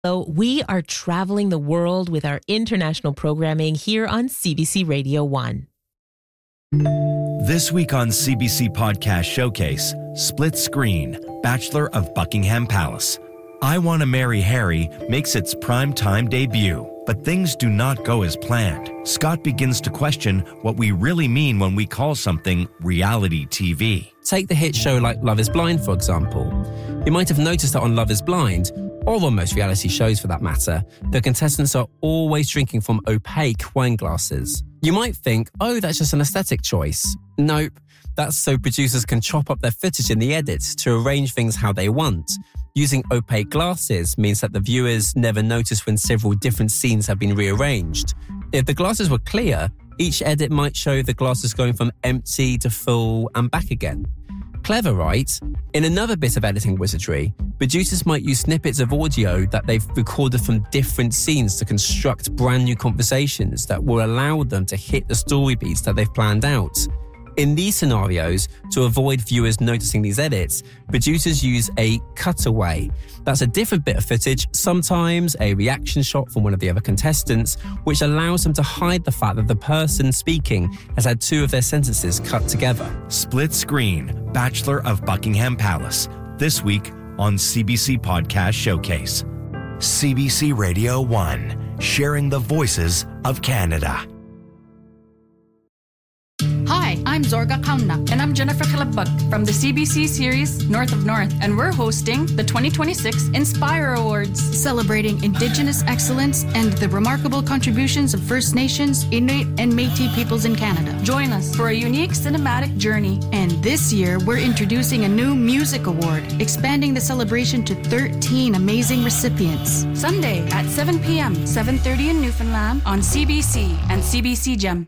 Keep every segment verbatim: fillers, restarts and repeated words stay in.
So we are traveling the world with our international programming here on C B C Radio one. This week on C B C Podcast Showcase, Split Screen, Bachelor of Buckingham Palace. I Want to Marry Harry makes its primetime debut, but things do not go as planned. Scott begins to question what we really mean when we call something reality T V. Take the hit show like Love is Blind, for example. You might have noticed that on Love is Blind, or on most reality shows for that matter, the contestants are always drinking from opaque wine glasses. You might think, oh, that's just an aesthetic choice. Nope, that's so producers can chop up their footage in the edits to arrange things how they want. Using opaque glasses means that the viewers never notice when several different scenes have been rearranged. If the glasses were clear, each edit might show the glasses going from empty to full and back again. Clever, right? In another bit of editing wizardry, producers might use snippets of audio that they've recorded from different scenes to construct brand new conversations that will allow them to hit the story beats that they've planned out. In these scenarios, to avoid viewers noticing these edits, producers use a cutaway. That's a different bit of footage, sometimes a reaction shot from one of the other contestants, which allows them to hide the fact that the person speaking has had two of their sentences cut together. Split Screen, Bachelor of Buckingham Palace. This week on C B C Podcast Showcase. C B C Radio one, sharing the voices of Canada. Hi, I'm Zorga Kauna. And I'm Jennifer Kalabag from the C B C series North of North. And we're hosting the twenty twenty-six Inspire Awards, celebrating Indigenous excellence and the remarkable contributions of First Nations, Inuit, and Métis peoples in Canada. Join us for a unique cinematic journey. And this year, we're introducing a new music award, expanding the celebration to thirteen amazing recipients. Sunday at seven p.m., seven thirty in Newfoundland on C B C and C B C Gem.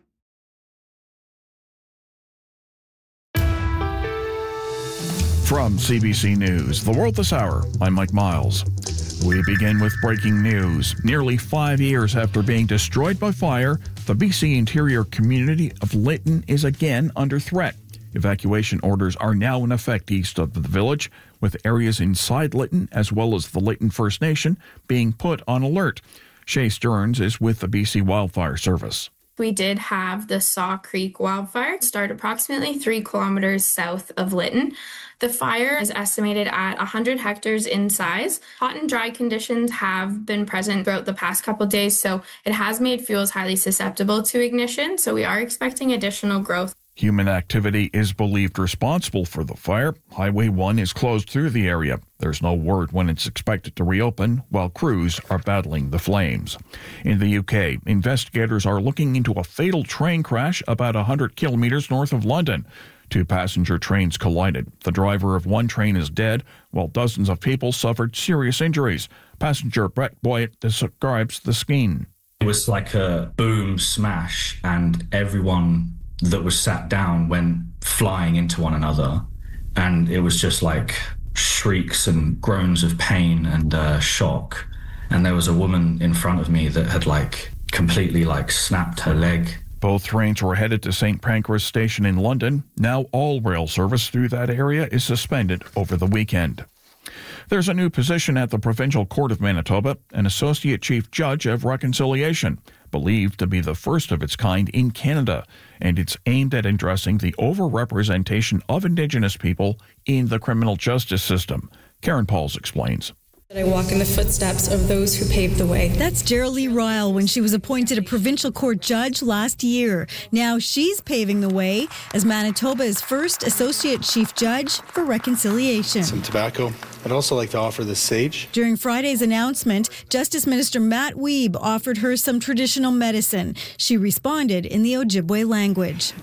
From C B C News, The World This Hour, I'm Mike Miles. We begin with breaking news. Nearly five years after being destroyed by fire, the B C interior community of Lytton is again under threat. Evacuation orders are now in effect east of the village, with areas inside Lytton as well as the Lytton First Nation being put on alert. Shay Stearns is with the B C Wildfire Service. We did have the Saw Creek wildfire start approximately three kilometers south of Lytton. The fire is estimated at one hundred hectares in size. Hot and dry conditions have been present throughout the past couple of days, so it has made fuels highly susceptible to ignition, so we are expecting additional growth. Human activity is believed responsible for the fire. Highway one is closed through the area. There's no word when it's expected to reopen, while crews are battling the flames. In the U K, investigators are looking into a fatal train crash about one hundred kilometres north of London. Two passenger trains collided. The driver of one train is dead, while dozens of people suffered serious injuries. Passenger Brett Boyd describes the scene. It was like a boom smash, and everyone that was sat down went flying into one another, and it was just like shrieks and groans of pain and uh, shock. And there was a woman in front of me that had like completely like snapped her leg. Both trains were headed to Saint Pancras Station in London. Now all rail service through that area is suspended over the weekend. There's a new position at the Provincial Court of Manitoba, an Associate Chief Judge of Reconciliation, believed to be the first of its kind in Canada, and it's aimed at addressing the overrepresentation of Indigenous people in the criminal justice system. Karen Pauls explains. I walk in the footsteps of those who paved the way. That's Geraldine Ryle when she was appointed a provincial court judge last year. Now she's paving the way as Manitoba's first associate chief judge for reconciliation. Some tobacco. I'd also like to offer the sage. During Friday's announcement, Justice Minister Matt Wiebe offered her some traditional medicine. She responded in the Ojibwe language.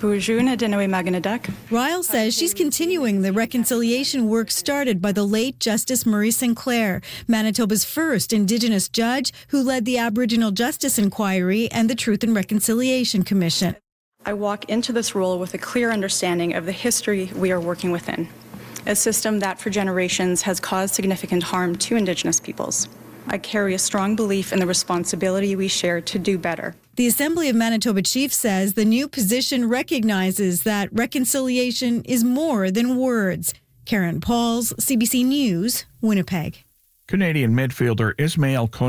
Ryle says she's continuing the reconciliation work started by the late Justice Murray Sinclair, Manitoba's first Indigenous judge who led the Aboriginal Justice Inquiry and the Truth and Reconciliation Commission. I walk into this role with a clear understanding of the history we are working within, a system that for generations has caused significant harm to Indigenous peoples. I carry a strong belief in the responsibility we share to do better. The Assembly of Manitoba Chief says the new position recognizes that reconciliation is more than words. Karen Pauls, C B C News, Winnipeg. Canadian midfielder Ismail Konate